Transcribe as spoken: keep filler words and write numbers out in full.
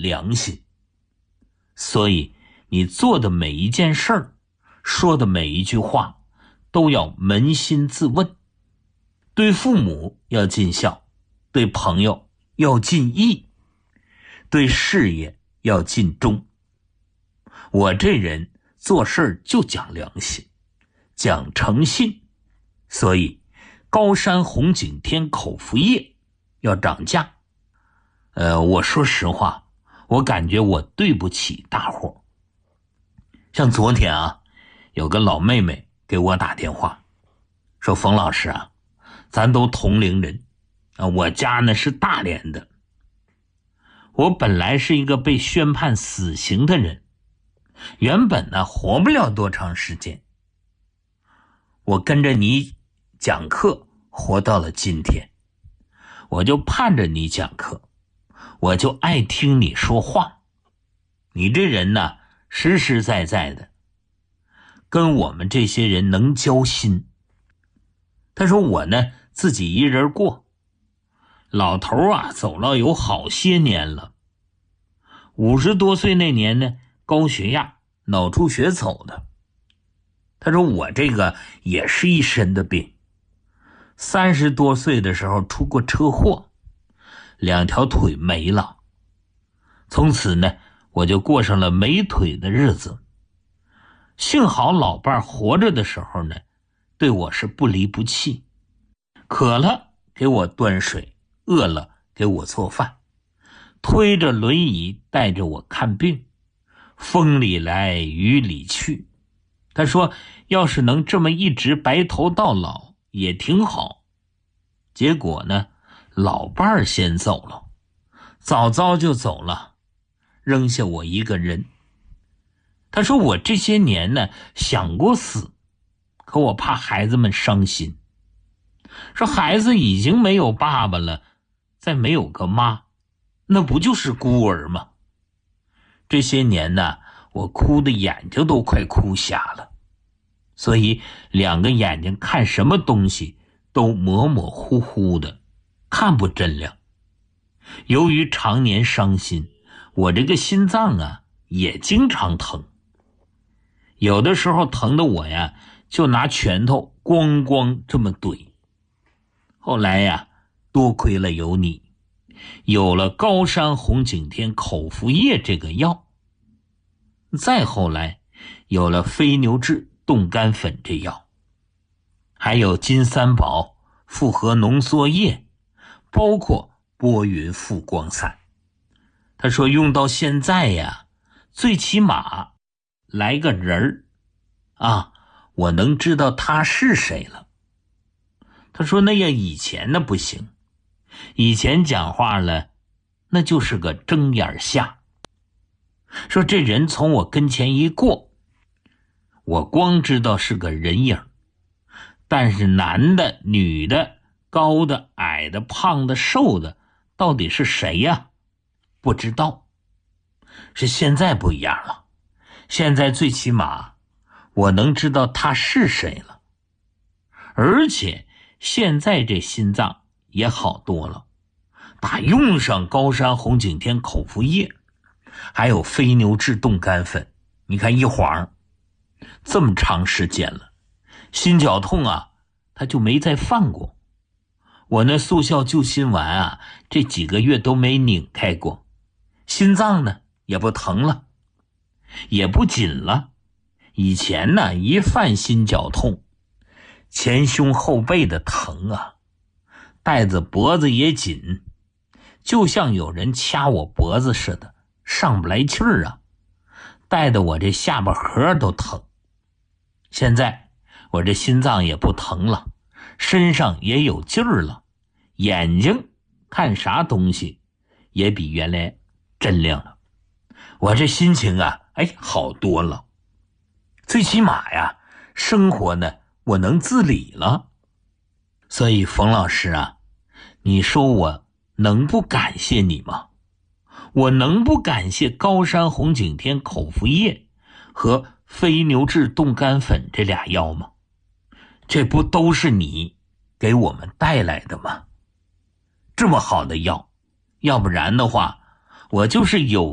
良心。所以你做的每一件事儿，说的每一句话，都要扪心自问。对父母要尽孝，对朋友要尽义，对事业要尽忠。我这人做事就讲良心，讲诚信，所以高山红景天口服液要涨价。呃，我说实话，我感觉我对不起大伙。像昨天啊，有个老妹妹给我打电话，说冯老师啊，咱都同龄人啊，我家呢是大连的，我本来是一个被宣判死刑的人，原本呢活不了多长时间，我跟着你讲课活到了今天，我就盼着你讲课，我就爱听你说话，你这人呢实实在在的，跟我们这些人能交心。他说我呢自己一人过，老头啊走了有好些年了，五十多岁那年呢高血压脑出血走的。他说我这个也是一身的病，三十多岁的时候出过车祸，两条腿没了，从此呢我就过上了没腿的日子。幸好老伴活着的时候呢对我是不离不弃，渴了给我端水，饿了给我做饭，推着轮椅带着我看病，风里来雨里去。他说要是能这么一直白头到老也挺好。结果呢老伴儿先走了，早早就走了，扔下我一个人。他说我这些年呢想过死，可我怕孩子们伤心，说孩子已经没有爸爸了，再没有个妈，那不就是孤儿吗？这些年呢我哭的眼睛都快哭瞎了，所以两个眼睛看什么东西都模模糊糊的，看不真亮。由于常年伤心，我这个心脏啊也经常疼，有的时候疼的我呀就拿拳头咣咣这么怼。后来呀多亏了有你，有了高山红景天口服液这个药，再后来有了飞牛治冻干粉这药，还有金三宝复合浓缩液，包括拨云复光散。他说用到现在呀，最起码来个人儿啊，我能知道他是谁了。他说那样以前那不行，以前讲话了那就是个睁眼瞎。说这人从我跟前一过，我光知道是个人影，但是男的女的高的矮的胖的瘦的到底是谁呀？不知道。是现在不一样了，现在最起码我能知道他是谁了，而且现在这心脏也好多了，打用上高山红景天口服液还有飞牛治冻干粉，你看一晃这么长时间了，心绞痛啊他就没再犯过。我那速效救心丸啊这几个月都没拧开过，心脏呢也不疼了，也不紧了。以前呢一犯心绞痛，前胸后背的疼啊，带子脖子也紧，就像有人掐我脖子似的，上不来气儿啊，带得我这下巴颏都疼。现在我这心脏也不疼了，身上也有劲儿了，眼睛看啥东西也比原来真亮了。我这心情啊哎好多了，最起码呀生活呢我能自理了。所以冯老师啊，你说我能不感谢你吗？我能不感谢高山红景天口服液和飞牛治冻干粉这俩药吗？这不都是你给我们带来的吗？这么好的药，要不然的话我就是有